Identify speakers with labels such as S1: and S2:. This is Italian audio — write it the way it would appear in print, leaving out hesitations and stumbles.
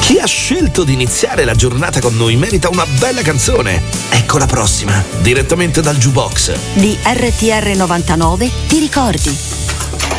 S1: Chi ha scelto di iniziare la giornata con noi merita una bella canzone. Ecco la prossima, direttamente dal jukebox
S2: di RTR 99, ti ricordi?